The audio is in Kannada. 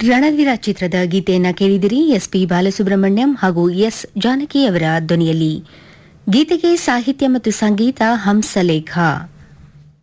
ರಣವೀರ ಚಿತ್ರದ ಗೀತೆಯನ್ನ ಕೇಳಿದಿರಿ. ಎಸ್ಪಿ ಬಾಲಸುಬ್ರಹ್ಮಣ್ಯಂ ಹಾಗೂ ಎಸ್ ಜಾನಕಿ ಅವರ ಧ್ವನಿಯಲ್ಲಿ. ಗೀತೆಗೆ ಸಾಹಿತ್ಯ ಮತ್ತು ಸಂಗೀತ ಹಂಸಲೇಖ.